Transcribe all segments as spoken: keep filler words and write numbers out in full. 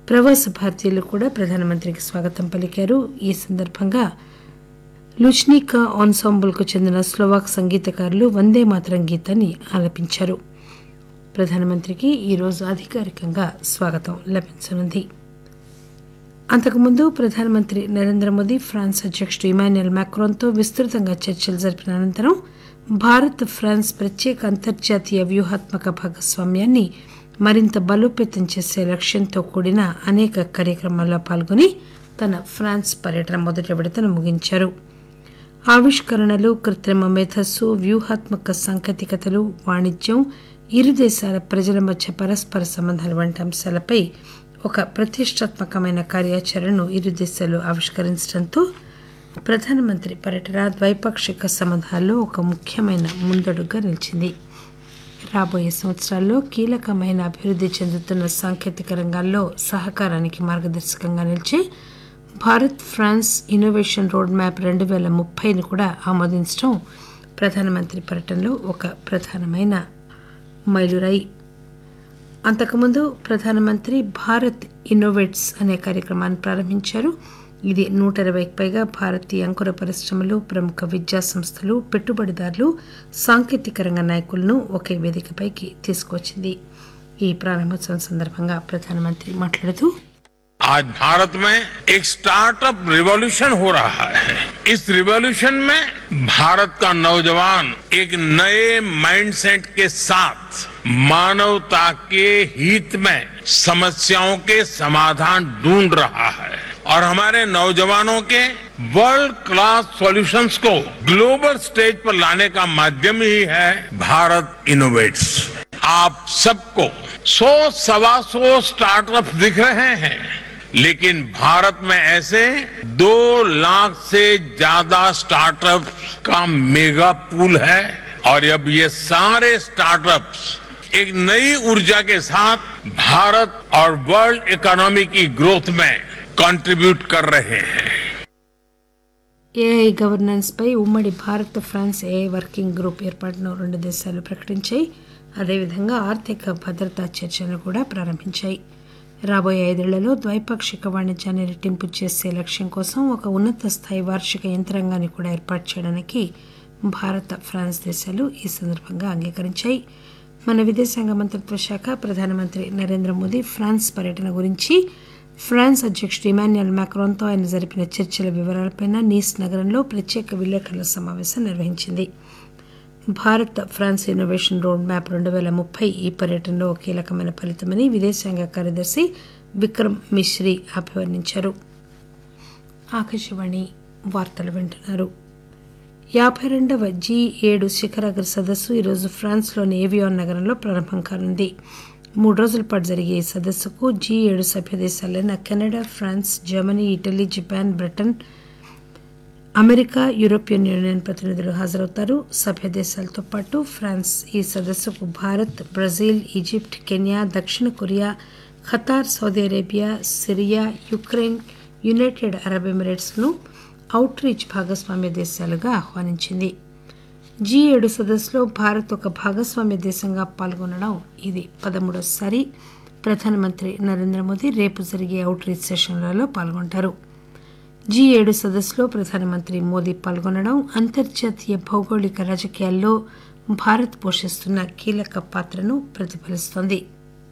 ప్రవాస భారతీయులు కూడా ప్రధానమంత్రికి స్వాగతం పలికారు. ఈ సందర్భంగా లుచ్నికా ఆన్సాంబుల్కు చెందిన స్లోవాక్ సంగీతకారులు వందే మాతరం గీతాన్ని ఆలపించారు. ప్రధానమంత్రికి ఈరోజు అధికారికంగా స్వాగతం లభించనుంది. అంతకుముందు ప్రధానమంత్రి నరేంద్ర మోదీ ఫ్రాన్స్ అధ్యకుడు ఇమాన్యుయల్ మాక్రాన్తో విస్తృతంగా చర్చలు జరిపిన అనంతరం భారత్ ఫ్రాన్స్ ప్రత్యేక అంతర్జాతీయ వ్యూహాత్మక భాగస్వామ్యాన్ని మరింత బలోపేతం చేసే లక్ష్యంతో కూడిన అనేక కార్యక్రమాల్లో పాల్గొని తన ఫ్రాన్స్ పర్యటన మొదటి విడతను ముగించారు. ఆవిష్కరణలు, కృత్రిమ మేధస్సు, వ్యూహాత్మక సాంకేతికతలు, వాణిజ్యం, ఇరు దేశాల ప్రజల మధ్య పరస్పర సంబంధాలు వంటి అంశాలపై ఒక ప్రతిష్టాత్మకమైన కార్యాచరణను ఇరు దేశాలు ఆవిష్కరించడంతో ప్రధానమంత్రి పర్యటన ద్వైపాక్షిక సంబంధాల్లో ఒక ముఖ్యమైన ముందడుగుగా నిలిచింది. రాబోయే సంవత్సరాల్లో కీలకమైన అభివృద్ధి చెందుతున్న సాంకేతిక రంగాల్లో సహకారానికి మార్గదర్శకంగా నిలిచే Bharat France innovation road map రెండు పేల ముప్పైని కూడా ఆమోదించడం ప్రధానమంత్రి పర్యటనలో ఒక ప్రధానమైన మైలురాయి. అంతకుముందు ప్రధానమంత్రి భారత్ ఇన్నోవేట్స్ అనే కార్యక్రమాన్ని ప్రారంభించారు. ఇది నూట ఇరవైకి పైగా భారతీయ అంకుర పరిశ్రమలు, ప్రముఖ విద్యా సంస్థలు, పెట్టుబడిదారులు, సాంకేతిక రంగ నాయకులను ఒకే వేదికపైకి తీసుకువచ్చింది. ఈ ప్రారంభోత్సవం సందర్భంగా ప్రధానమంత్రి మాట్లాడుతూ आज भारत में एक स्टार्टअप रिवॉल्यूशन हो रहा है. इस रिवॉल्यूशन में भारत का नौजवान एक नए माइंडसेट के साथ मानवता के हित में समस्याओं के समाधान ढूंढ रहा है और हमारे नौजवानों के वर्ल्ड क्लास सॉल्यूशंस को ग्लोबल स्टेज पर लाने का माध्यम ही है भारत इनोवेट्स. आप सबको सौ सवा सौ स्टार्टअप दिख रहे हैं, लेकिन भारत में ऐसे दो लाख से ज्यादा स्टार्टअप्स का मेगा पूल है और अब ये सारे स्टार्टअप्स एक नई ऊर्जा के साथ भारत और वर्ल्ड इकोनॉमी की ग्रोथ में कंट्रीब्यूट कर रहे हैं. ఏఐ గవర్నెన్స్ పై ఉమ్మడి Bharat France AI working group ఏర్పాటును రెండు దేశాలు ప్రకటించాయి. అదేవిధంగా ఆర్థిక భద్రతా చర్చలను కూడా ప్రారంభించాయి. రాబోయే ఐదేళ్లలో ద్వైపాక్షిక వాణిజ్యాన్ని రెట్టింపు చేసే లక్ష్యం కోసం ఒక ఉన్నత స్థాయి వార్షిక యంత్రాంగాన్ని కూడా ఏర్పాటు చేయడానికి భారత ఫ్రాన్స్ దేశాలు ఈ సందర్భంగా అంగీకరించాయి. మన విదేశాంగ మంత్రిత్వ శాఖ ప్రధానమంత్రి నరేంద్ర మోదీ ఫ్రాన్స్ పర్యటన గురించి ఫ్రాన్స్ అధ్యకుడు ఇమాన్యుయల్ మాక్రాన్తో ఆయన జరిపిన చర్చల వివరాలపై నీస్ నగరంలో ప్రత్యేక విలేకరుల సమావేశం నిర్వహించింది. Bharat France innovation road map రెండు పేల ముప్పై ఈ పర్యటనలో కీలకమైన ఫలితమని విదేశాంగ కార్యదర్శి విక్రమ్ మిశ్రీ అభివర్ణించారు. ఆకాశవాణి వార్తలు వింటున్నారు. యాభై రెండవ జీ ఏడు శిఖరాగ్ర సదస్సు ఈరోజు ఫ్రాన్స్లోని ఏవియాన్ నగరంలో ప్రారంభం కానుంది. మూడు రోజుల పాటు జరిగే ఈ సదస్సుకు జీ ఏడు సభ్య దేశాలైన Canada, France, Germany, Italy, Japan, Britain, America, European union ప్రతినిధులు హాజరవుతారు. సభ్య దేశాలతో పాటు ఫ్రాన్స్ ఈ సదస్సుకు భారత్, బ్రెజిల్, ఈజిప్ట్, కెన్యా, దక్షిణ Korea, Qatar, Saudi Arabia, Syria, Ukraine, United Arab ఎమిరేట్స్ను out reach భాగస్వామ్య దేశాలుగా ఆహ్వానించింది. జీ ఏడు సదస్సులో భారత్ ఒక భాగస్వామ్య దేశంగా పాల్గొనడం ఇది పదమూడోసారి. ప్రధానమంత్రి నరేంద్ర మోదీ రేపు జరిగే అవుట్ రీచ్ సెషన్లలో పాల్గొంటారు. జీ ఏడు సదస్సులో ప్రధానమంత్రి మోదీ పాల్గొనడం అంతర్జాతీయ భౌగోళిక రాజకీయాల్లో భారత్ పోషిస్తున్న కీలక పాత్రను ప్రతిఫలిస్తోంది.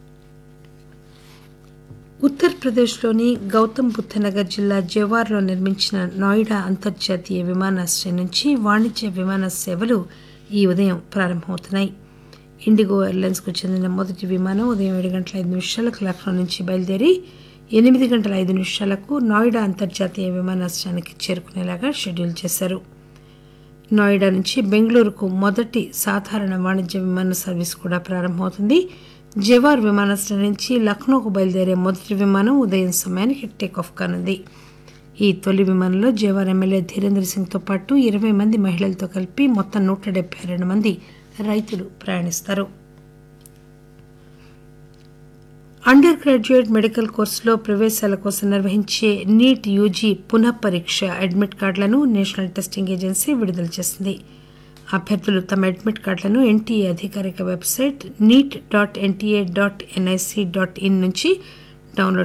ఉత్తరప్రదేశ్లోని గౌతమ్ బుద్ధనగర్ జిల్లా జవార్లో నిర్మించిన నోయిడా అంతర్జాతీయ విమానాశ్రయం నుంచి వాణిజ్య విమాన సేవలు ఈ ఉదయం ప్రారంభమవుతున్నాయి. ఇండిగో ఎయిర్లైన్స్కు చెందిన మొదటి విమానం ఉదయం ఏడు గంటల ఐదు నిమిషాలకు లక్నో నుంచి బయలుదేరి ఎనిమిది గంటల ఐదు నిమిషాలకు నోయిడా అంతర్జాతీయ విమానాశ్రయానికి చేరుకునేలాగా షెడ్యూల్ చేశారు. నోయిడా నుంచి బెంగళూరుకు మొదటి సాధారణ వాణిజ్య విమాన సర్వీస్ కూడా ప్రారంభమవుతుంది. జవార్ విమానాశ్రయం నుంచి లక్నోకు బయలుదేరే మొదటి విమానం ఉదయం సమయానికి టేకాఫ్ కానుంది. ఈ తొలి విమానంలో జవార్ ఎమ్మెల్యే ధీరేంద్ర సింగ్తో పాటు ఇరవై మంది మహిళలతో కలిపి మొత్తం నూట డెబ్బై రెండు మంది రైతులు ప్రయాణిస్తారు. అండర్ గ్రాడ్యుయేట్ మెడికల్ కోర్సులో ప్రవేశాల కోసం నిర్వహించే నీట్ యూజీ పునః పరీక్ష అడ్మిట్ కార్డులను నేషనల్ టెస్టింగ్ ఏజెన్సీ విడుదల చేసింది. అభ్యర్థులు తమ అడ్మిట్ కార్డులను ఎన్టీఏ అధికారిక website NEET dot NTA dot NIC dot in నుంచి డౌన్లోడ్